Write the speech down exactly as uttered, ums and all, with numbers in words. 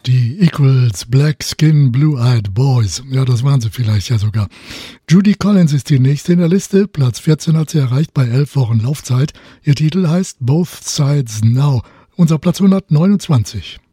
Die Equals, Black Skin, Blue-Eyed Boys. Ja, das waren sie vielleicht ja sogar. Judy Collins ist die nächste in der Liste. Platz vierzehn hat sie erreicht bei elf Wochen Laufzeit. Ihr Titel heißt Both Sides Now. Unser Platz hundertneunundzwanzig.